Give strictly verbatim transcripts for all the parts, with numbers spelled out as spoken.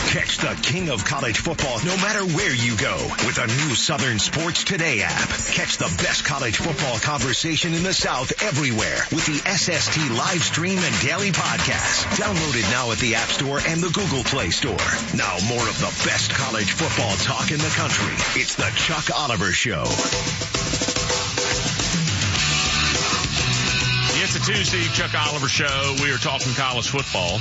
Catch the king of college football no matter where you go with a new Southern Sports Today app. Catch the best college football conversation in the South everywhere with the S S T live stream and daily podcast. Download it now at the App Store and the Google Play Store. Now more of the best college football talk in the country. It's the Chuck Oliver Show. It's a Tuesday Chuck Oliver Show. We are talking college football.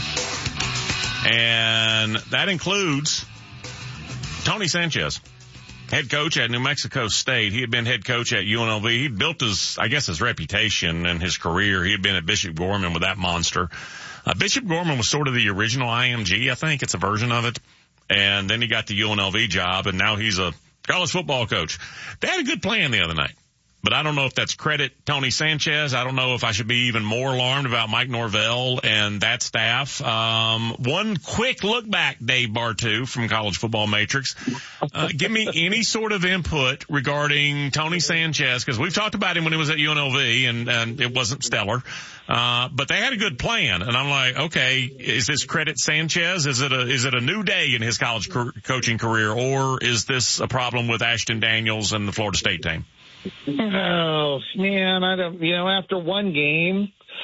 And that includes Tony Sanchez, head coach at New Mexico State. He had been head coach at U N L V. He built his, I guess, his reputation and his career. He had been at Bishop Gorman with that monster. Uh, Bishop Gorman was sort of the original I M G, I think. It's a version of it. And then he got the U N L V job, and now he's a college football coach. They had a good plan the other night. But I don't know if that's credit Tony Sanchez. I don't know if I should be even more alarmed about Mike Norvell and that staff. Um, one quick look back, Dave Bartu from College Football Matrix. Uh, give me any sort of input regarding Tony Sanchez, because we've talked about him when he was at U N L V, and, and it wasn't stellar. Uh, but they had a good plan, and I'm like, okay, is this credit Sanchez? Is it a, is it a new day in his college co- coaching career, or is this a problem with Ashton Daniels and the Florida State team? Oh, man, I don't, you know, after one game,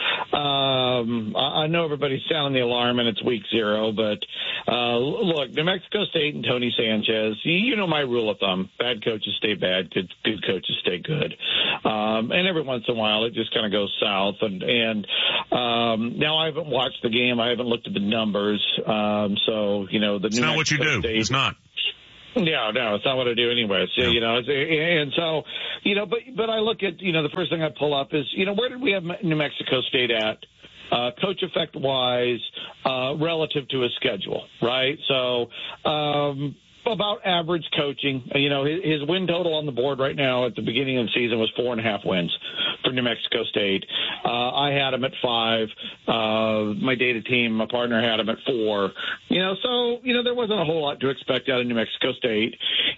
um, I, I know everybody's sounding the alarm and it's week zero, but, uh, look, New Mexico State and Tony Sanchez, you, you know my rule of thumb. Bad coaches stay bad, good, good coaches stay good. Um, and every once in a while it just kind of goes south. And, and, um, now I haven't watched the game. I haven't looked at the numbers. Um, so, you know, the it's New not Mexico what you do. State, it's not. No, no, it's not what I do anyway. So, no. you know, it's, and so, you know, but, but I look at, you know, the first thing I pull up is, you know, where did we have New Mexico State at, uh, coach effect wise, uh, relative to his schedule, right? So, um, about average coaching. You know, his, his win total on the board right now at the beginning of the season was four and a half wins for New Mexico State. Uh, I had him at five. Uh, my data team, my partner had him at four. You know, so, you know, there wasn't a whole lot to expect out of New Mexico State.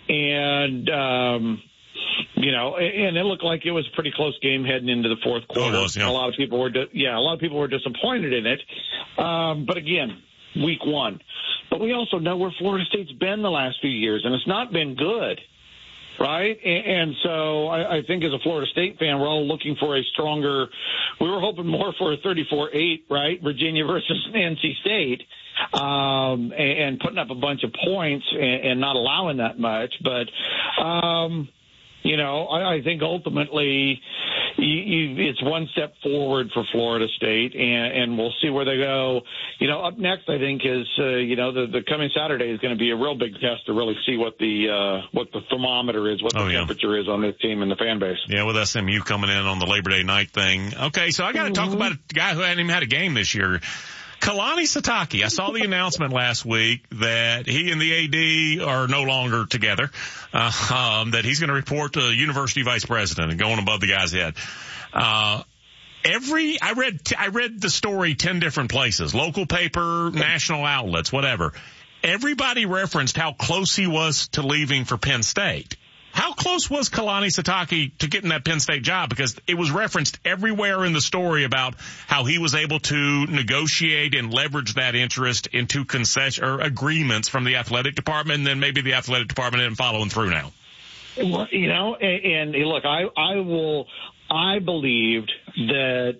And, um, you know, and it looked like it was a pretty close game heading into the fourth quarter. Oh, it was, yeah. A lot of people were, di- yeah, a lot of people were disappointed in it. Um, but again, week one. But we also know where Florida State's been the last few years, and it's not been good, right? And, and so I, I think as a Florida State fan, we're all looking for a stronger – we were hoping more for a thirty-four eight, right, Virginia versus N C State, um, and, and putting up a bunch of points and, and not allowing that much. But, um, you know, I, I think ultimately – You, you, it's one step forward for Florida State, and, and we'll see where they go. You know, up next, I think, is, uh, you know, the, the coming Saturday is going to be a real big test to really see what the uh, what the thermometer is, what the oh, yeah. temperature is on this team and the fan base. Yeah, with S M U coming in on the Labor Day night thing. Okay, so I got to mm-hmm. talk about a guy who hadn't even had a game this year. Kalani Sitake. I saw the announcement last week that he and the A D are no longer together, uh, um, that he's going to report to university vice president and going above the guy's head. Uh, every, I read, I read the story ten different places, local paper, national outlets, whatever. Everybody referenced how close he was to leaving for Penn State. How close was Kalani Sitake to getting that Penn State job? Because it was referenced everywhere in the story about how he was able to negotiate and leverage that interest into concession or agreements from the athletic department, and then maybe the athletic department isn't following through now. Well, you know, and, and look, I, I will, I believed that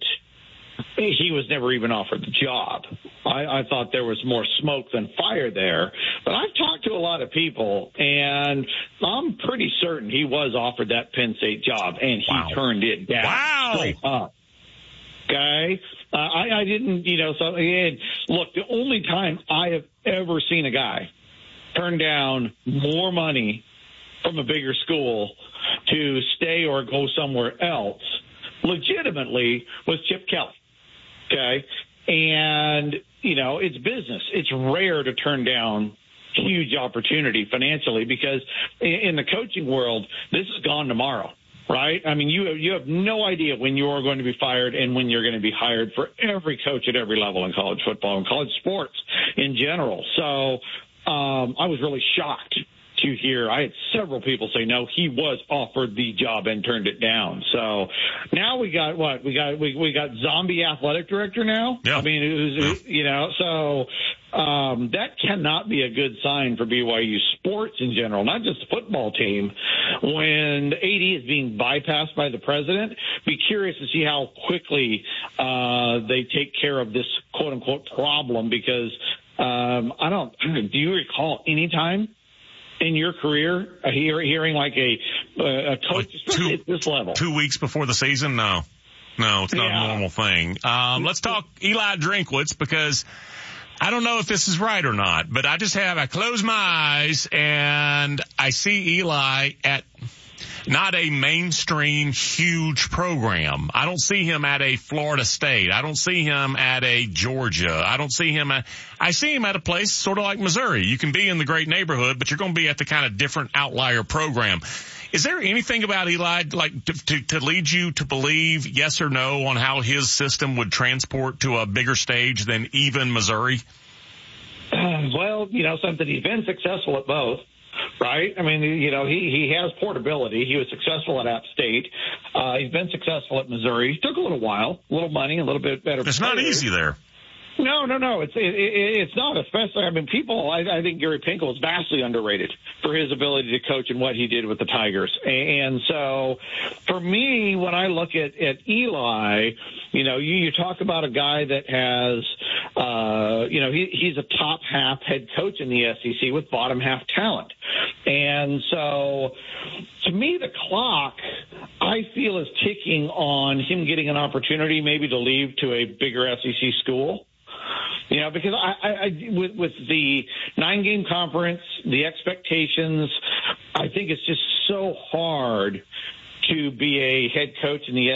he was never even offered the job. I, I thought there was more smoke than fire there. But I've talked to a lot of people, and I'm pretty certain he was offered that Penn State job, and he wow. turned it down. Wow. Straight up. Okay? Uh, I, I didn't, you know, so, and look, the only time I have ever seen a guy turn down more money from a bigger school to stay or go somewhere else legitimately was Chip Kelly. Okay. And, you know, it's business. It's rare to turn down huge opportunity financially because in the coaching world, this is gone tomorrow, right? I mean, you, you have no idea when you're going to be fired and when you're going to be hired for every coach at every level in college football and college sports in general. So um, I was really shocked to hear. I had several people say, no, he was offered the job and turned it down. So now we got what we got, we, we got zombie athletic director now. Yeah. I mean, it was, yeah. you know, so Um, that cannot be a good sign for B Y U sports in general, not just the football team. When A D is being bypassed by the president, be curious to see how quickly uh, they take care of this quote-unquote problem, because um, I don't – do you recall any time in your career uh, hear, hearing like a, uh, a coach, especially at this level? Two weeks before the season? No. No, it's not yeah. a normal thing. Um, let's talk Eli Drinkwitz, because I don't know if this is right or not, but I just have, I close my eyes and I see Eli at not a mainstream huge program. I don't see him at a Florida State. I don't see him at a Georgia. I don't see him at, I see him at a place sort of like Missouri. You can be in the great neighborhood, but you're going to be at the kind of different outlier program. Is there anything about Eli like to, to, to lead you to believe yes or no on how his system would transport to a bigger stage than even Missouri? Uh, well, you know, something he's been successful at both, right? I mean, you know, he, he has portability. He was successful at App State. Uh, he's been successful at Missouri. It took a little while, a little money, a little bit better. It's players. not easy there. No, no, no. It's it, it, it's not, especially. I mean, people. I, I think Gary Pinkel is vastly underrated for his ability to coach and what he did with the Tigers. And so, for me, when I look at, at Eli, you know, you, you talk about a guy that has, uh, you know, he, he's a top half head coach in the S E C with bottom half talent. And so, to me, the clock, I feel, is ticking on him getting an opportunity maybe to leave to a bigger S E C school. You know, because I, I, I with, with the nine-game conference, the expectations, I think it's just so hard to be a head coach in the